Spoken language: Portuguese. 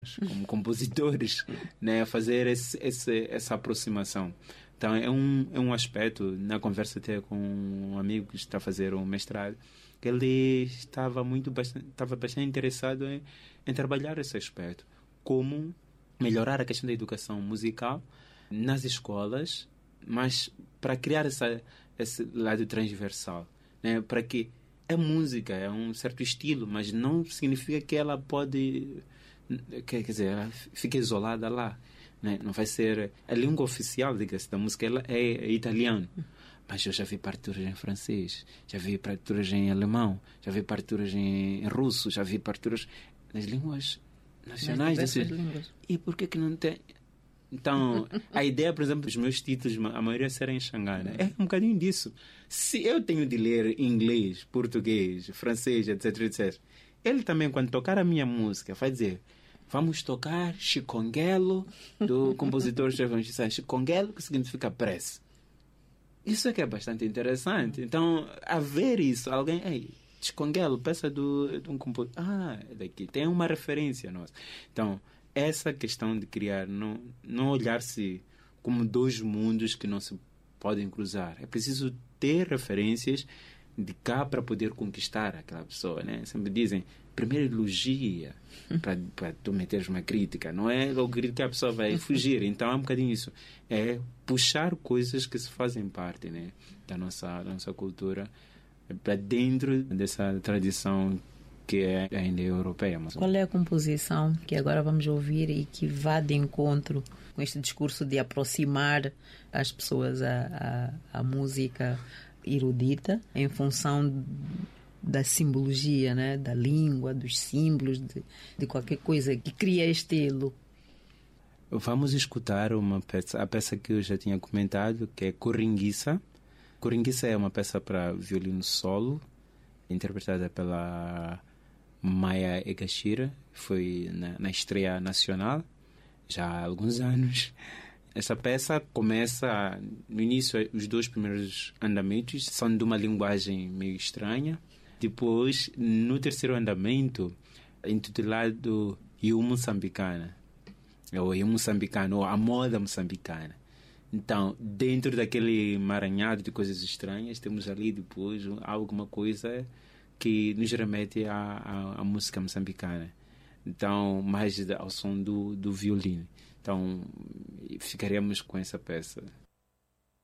nós, como compositores, né, a fazer essa aproximação. Então, é um aspecto, na conversa até com um amigo que está a fazer um mestrado, que ele estava bastante interessado em trabalhar esse aspecto. Como melhorar a questão da educação musical nas escolas, mas para criar esse lado transversal, né? Para que a música é um certo estilo, mas não significa que ela pode, quer dizer, ela fica isolada lá, né? Não vai ser a língua oficial, diga-se, da música, ela é italiano, mas eu já vi partituras em francês, já vi partituras em alemão, já vi partituras em russo, já vi partituras nas línguas nacionais dessas línguas. E por que não tem? Então, a ideia, por exemplo, dos meus títulos, a maioria serem em Xangai, né? É um bocadinho disso. Se eu tenho de ler inglês, português, francês, etc, etc, ele também, quando tocar a minha música, vai dizer: vamos tocar Chikonguelo, do compositor Stefan Chisai. Chikonguelo, que significa prece. Isso é que é bastante interessante. Então, a ver isso, alguém... Ei, Chikonguelo, peça de um compositor. É daqui. Tem uma referência nossa. Então, essa questão de criar, não olhar-se como dois mundos que não se podem cruzar. É preciso ter referências de cá para poder conquistar aquela pessoa, né? Sempre dizem, primeiro elogia para tu meteres uma crítica. Não é logo que a pessoa vai fugir. Então, é um bocadinho isso. É puxar coisas que se fazem parte, né, da nossa cultura para dentro dessa tradição que é ainda europeia. Mas... Qual é a composição que agora vamos ouvir e que vá de encontro com este discurso de aproximar as pessoas à música erudita em função da simbologia, né? Da língua, dos símbolos, de qualquer coisa que cria este elo? Vamos escutar a peça que eu já tinha comentado, que é Coringuissa. Coringuissa é uma peça para violino solo, interpretada pela Maya Egashira. Foi na estreia nacional, já há alguns anos. Essa peça começa, no início, os dois primeiros andamentos são de uma linguagem meio estranha. Depois, no terceiro andamento, intitulado Yu Moçambicana, ou Yu Moçambicano, ou A Moda Moçambicana. Então, dentro daquele emaranhado de coisas estranhas, temos ali depois alguma coisa que nos remete à música moçambicana. Então, mais ao som do violino. Então, ficaremos com essa peça.